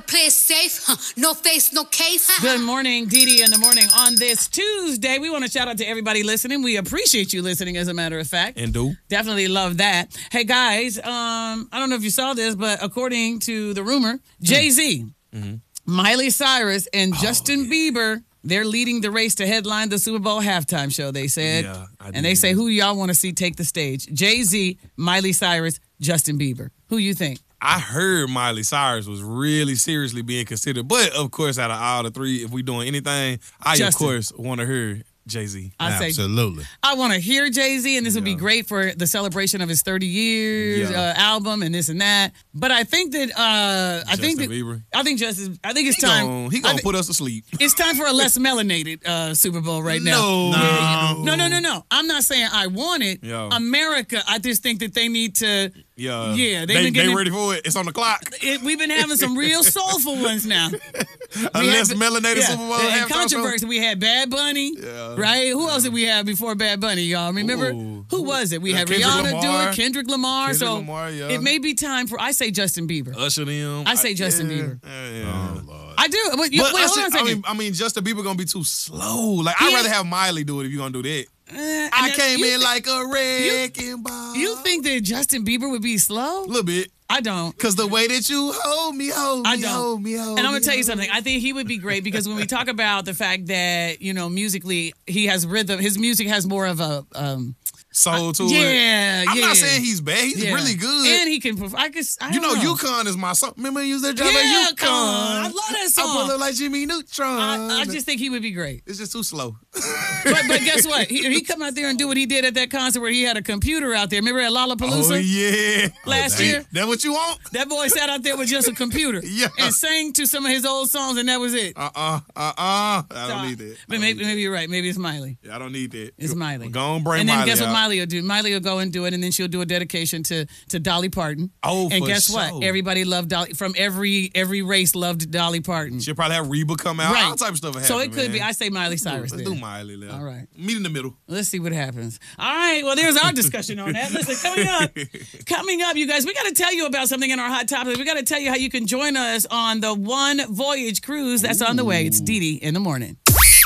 play it safe. No face, no case. Good morning, Dee in the morning on this Tuesday. We want to shout out to everybody listening. We appreciate you listening, as a matter of fact. And do. Definitely love that. Hey, guys, I don't know if you saw this, but according to the rumor, Jay-Z, Miley Cyrus, and Justin Bieber, they're leading the race to headline the Super Bowl halftime show, they said. Yeah, and they say, who y'all want to see take the stage? Jay-Z, Miley Cyrus, Justin Bieber. Who you think? I heard Miley Cyrus was really seriously being considered. But, of course, out of all the three, if we doing anything, of course, want to hear Jay-Z. Absolutely. I want to hear Jay-Z, and this would be great for the celebration of his 30 years album and this and that. But I think that I think it's time. He gonna put us to sleep. It's time for a less melanated Super Bowl right now. No. I'm not saying I want it. Yo. America, I just think that they need to. Yeah, they ready for it. It's on the clock. We've been having some real soulful ones now. A less melanated Super Bowl. And controversy. We had Bad Bunny, right? Who else did we have before Bad Bunny, y'all? Remember? Who was it? We had Rihanna do it, Kendrick Lamar. It may be time for, I say Justin Bieber. Usher them. I say Justin Bieber. Oh, Lord. I do. Wait, hold on a second. I mean, Justin Bieber going to be too slow. Like, I'd rather have Miley do it if you're going to do that. I came in like a wrecking ball. You think that Justin Bieber would be slow? A little bit. I don't. Because the way that you hold me. And I'm going to tell you something. I think he would be great because when we talk about the fact that, musically, he has rhythm. His music has more of a... soul to it. I'm not saying he's bad. He's really good. And he can... I don't know. UConn is my song. Remember you used that drive UConn. I love that song. I look like Jimmy Neutron. I just think he would be great. It's just too slow. but guess what? He come out there and do what he did at that concert where he had a computer out there. Remember at Lollapalooza? Oh, yeah. Last year? That what you want? That boy sat out there with just a computer and sang to some of his old songs, and that was it. I don't need that. But maybe you're right. Maybe it's Miley. Yeah, I don't need that. It's Miley. Go on, bring and then Miley guess what out. Miley will do? Miley will go and do it, and then she'll do a dedication to Dolly Parton. Oh, and for guess sure. what? Everybody loved Dolly. From every race loved Dolly Parton. She'll probably have Reba come out. Right. All type of stuff will happen, So it could man. be. I say Miley Cyrus. Let's do Miley. All right. Meet in the middle. Let's see what happens. All right. Well, there's our discussion on that. Listen, coming up, you guys, we got to tell you about something in our hot topic. We got to tell you how you can join us on the One Voyage cruise that's on the way. It's Dee in the morning.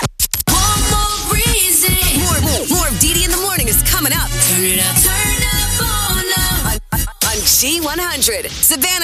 One more reason. More of Dee in the morning is coming up. Turn it up. On G100. Savannah.